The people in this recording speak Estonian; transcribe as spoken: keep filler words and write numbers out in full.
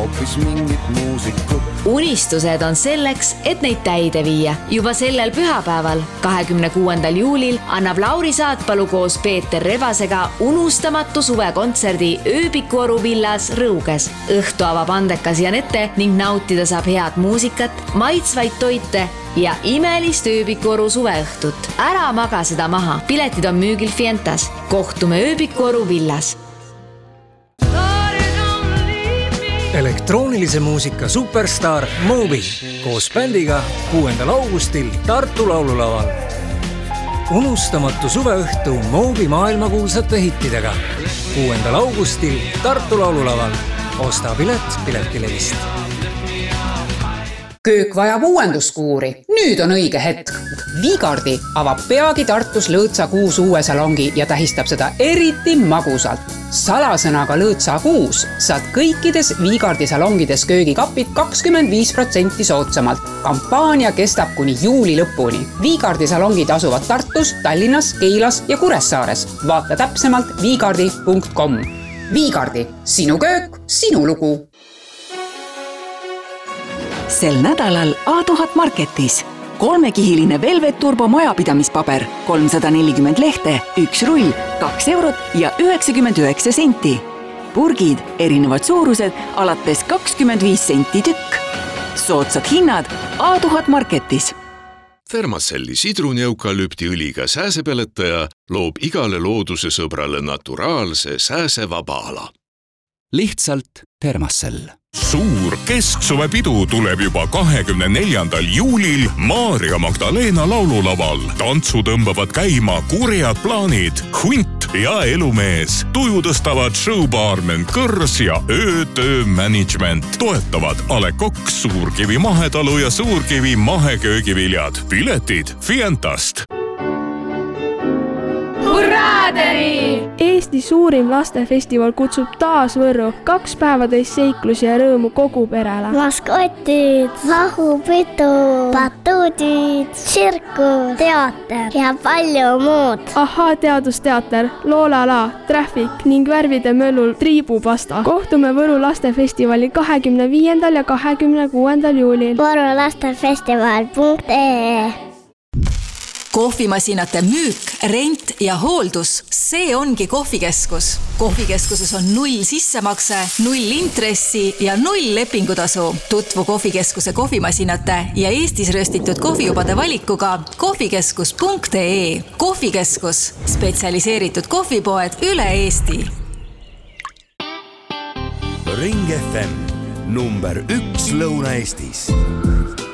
hoopis mingit muusikut. Unistused on selleks, et neid täide viia. Juba sellel pühapäeval, kahekümne kuuendal juulil, annab Lauri Saatpalu koos Peeter Rebasega unustamatu suvekontserdi Ööbikuoru villas Rõuges. Õhtu avab andekas Janette ning nautida saab head muusikat, maitsvaid toite ja imelist Ööbikuoru suveõhtut. Ära maga seda maha. Piletid on müügil Fientas. Kohtume Ööbikuoru villas. Elektroonilise muusika superstar Moby koos bändiga kuuendal augustil Tartu laululaval. Unustamatu suveõhtu Moby maailmakuulsate hittidega. kuuendal augustil Tartu laululaval. Osta pilet Piletilevist. Köök vajab uuenduskuuri. Nüüd on õige hetk. Viigardi avab peagi Tartus Lõõtsa kuus uue salongi ja tähistab seda eriti magusalt. Salasõnaga Lõõtsa kuus saad kõikides Viigardi salongides köögikapid kakskümmend viis protsenti soodsamalt. Kampaania kestab kuni juuli lõpuni. Viigardi salongid asuvad Tartus, Tallinnas, Keilas ja Kuressaares. Vaata täpsemalt viigardi punkt com. Viigardi, sinu köök, sinu lugu. Sel nädalal A tuhat Marketis. Kolmekihiline Velvet Turbo majapidamispaber, kolmsada nelikümmend lehte, üks rull, kaks eurot ja üheksakümmend üheksa senti. Purgid, erinevad suurused, alates kakskümmend viis senti tükk. Soodsad hinnad A tuhat Marketis. Fermacelli sidruneukalüptiõliga sääsepeletaja loob igale looduse sõbrale naturaalse sääsevaba ala. Lihtsalt Fermacell. Suur kesksuvepidu tuleb juba kahekümne neljandal juulil Maarja Magdalena laululaval. Tantsu tõmbavad käima kurjad plaanid, Hunt ja Elumees. Tuju tõstavad showbaarmen Kõrs ja Öötöö management. Toetavad A Le Coq, Suurkivi mahetalu ja Suurkivi maheköögiviljad. Piletid Fientast. Hurraaderi! Eesti suurim lastefestival kutsub taas Võrru kaks päeva täis seiklusi ja rõõmu kogu perele. Maskotid, lahupidu, batuudid, tsirkus, teater ja palju muud. Ahaa teadusteater, Loolala, Traffic ning värvide möllul Triibupasta. Kohtume Võru lastefestivali kahekümne viiendal ja kahekümne kuuendal juulil. Võru lastefestival punkt ee Kohvimasinate müük, rent ja hooldus, see ongi kohvikeskus. Kohvikeskuses on null sissemakse, null intressi ja null lepingutasu. Tutvu kohvikeskuse kohvimasinate ja Eestis röstitud kohvijubade valikuga kohvikeskus punkt ee. Kohvikeskus, spetsialiseeritud kohvipoed üle Eesti. Ring F M, number üks Lõuna-Eestis.